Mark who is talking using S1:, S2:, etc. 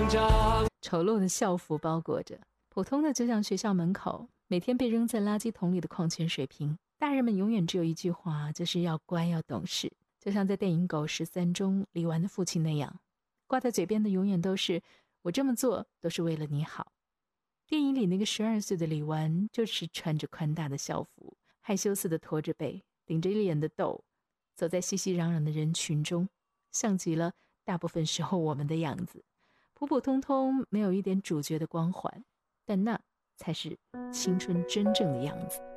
S1: 长。
S2: 丑陋的校服包裹着，普通的就像学校门口每天被扔在垃圾桶里的矿泉水瓶。大人们永远只有一句话，就是要乖要懂事，就像在电影《狗13》中李纨的父亲那样，挂在嘴边的永远都是我这么做都是为了你好。电影里那个12岁的李纨就是穿着宽大的校服，害羞似的驼着背，顶着一脸的痘，走在熙熙攘攘的人群中，像极了大部分时候我们的样子，普普通通，没有一点主角的光环，但那才是青春真正的样子。